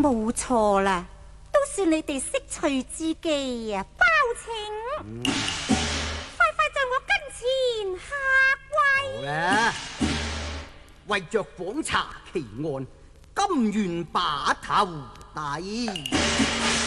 冇錯啦，都算你哋識趣之機啊，包拯。快快在我跟前下跪。 好啦，為着訪查奇案，甘願把頭抵。